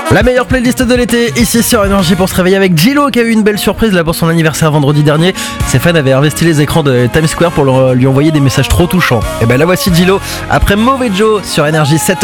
La meilleure playlist de l'été, ici sur Énergie pour se réveiller avec Gillo qui a eu une belle surprise là pour son anniversaire vendredi dernier. Ses fans avaient investi les écrans de Times Square pour lui envoyer des messages trop touchants. Et ben la voici Gillo après Mauvais Joe sur Énergie 7.